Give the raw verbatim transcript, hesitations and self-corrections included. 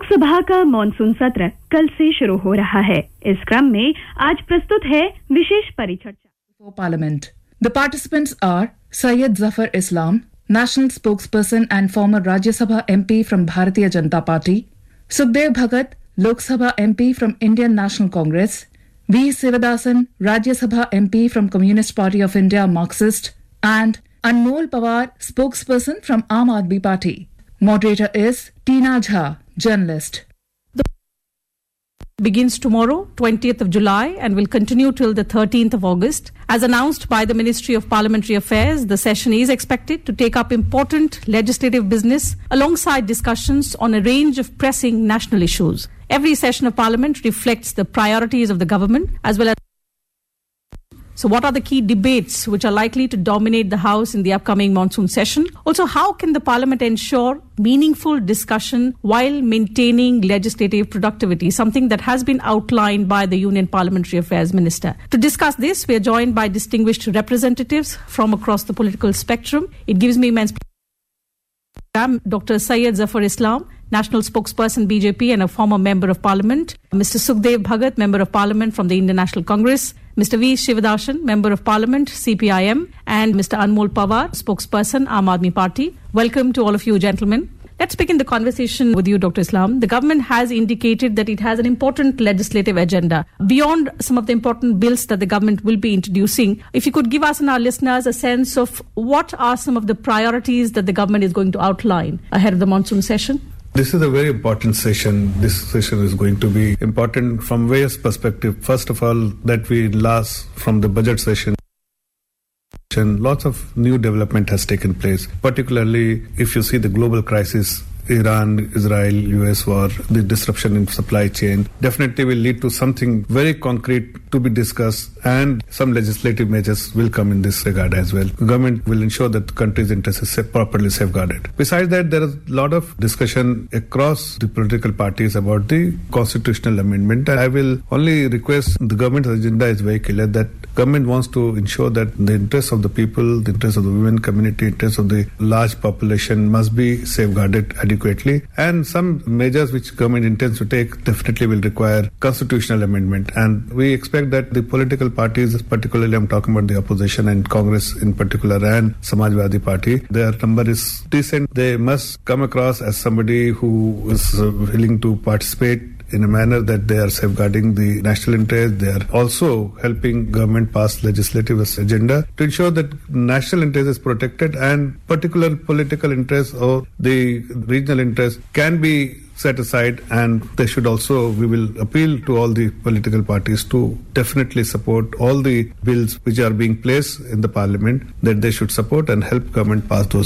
लोकसभा का मॉनसून सत्र कल से शुरू हो रहा है। इस क्रम में आज प्रस्तुत है विशेष परिचर्चा। Parliament. The participants are Syed Zafar Islam, National Spokesperson and former Rajya Sabha M P from Bharatiya Janata Party; Sukhdev Bhagat, Lok Sabha M P from Indian National Congress; V. Sivadasan, Rajya Sabha M P from Communist Party of India Marxist; and Anmol Pawar, spokesperson from Aam Aadmi Party. Moderator is Tina Jha, journalist. Begins tomorrow, twentieth of July, and will continue till the thirteenth of August. As announced by the Ministry of Parliamentary Affairs, the session is expected to take up important legislative business alongside discussions on a range of pressing national issues. Every session of Parliament reflects the priorities of the government as well as. So what are the key debates which are likely to dominate the House in the upcoming monsoon session? Also, how can the Parliament ensure meaningful discussion while maintaining legislative productivity, something that has been outlined by the Union Parliamentary Affairs Minister. To discuss this, we are joined by distinguished representatives from across the political spectrum. It gives me immense pleasure. I'm Doctor Syed Zafar Islam, National Spokesperson B J P and a former Member of Parliament. Mister Sukhdev Bhagat, Member of Parliament from the Indian National Congress. Mister V. Sivadasan, Member of Parliament, C P I M. And Mister Anmol Pawar, Spokesperson, Aam Aadmi Party. Welcome to all of you, gentlemen. Let's begin the conversation with you, Doctor Islam. The government has indicated that it has an important legislative agenda. Beyond some of the important bills that the government will be introducing, if you could give us and our listeners a sense of what are some of the priorities that the government is going to outline ahead of the monsoon session? This is a very important session. This session is going to be important from various perspectives. First of all, that we last from the budget session. Lots of new development has taken place, particularly if you see the global crisis, Iran, Israel, U S war, the disruption in supply chain definitely will lead to something very concrete to be discussed, and some legislative measures will come in this regard as well. The government will ensure that the country's interests are properly safeguarded. Besides that, there is a lot of discussion across the political parties about the constitutional amendment. I will only request, the government's agenda is very clear that government wants to ensure that the interests of the people, the interests of the women community, interests of the large population must be safeguarded adequately, and some measures which government intends to take definitely will require constitutional amendment. And we expect that the political parties, particularly I'm talking about the opposition and Congress in particular and Samajwadi Party, their number is decent. They must come across as somebody who is willing to participate in a manner that they are safeguarding the national interest. They are also helping government pass legislative agenda to ensure that national interest is protected and particular political interests or the regional interest can be set aside. And they should also, we will appeal to all the political parties to definitely support all the bills which are being placed in the parliament, that they should support and help government pass those